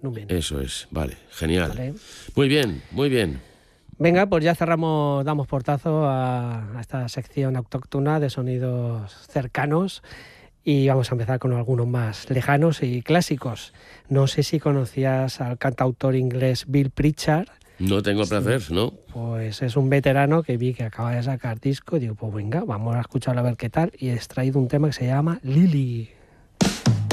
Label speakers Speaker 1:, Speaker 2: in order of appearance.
Speaker 1: Numen.
Speaker 2: Eso es, vale, genial.
Speaker 1: Vale.
Speaker 2: Muy bien, muy bien.
Speaker 1: Venga, pues ya damos portazo a esta sección autóctona de sonidos cercanos y vamos a empezar con algunos más lejanos y clásicos. No sé si conocías al cantautor inglés Bill Pritchard.
Speaker 2: No tengo el placer, ¿no?
Speaker 1: Pues es un veterano que vi que acaba de sacar disco y digo, pues venga, vamos a escucharlo a ver qué tal, y he extraído un tema que se llama Lily.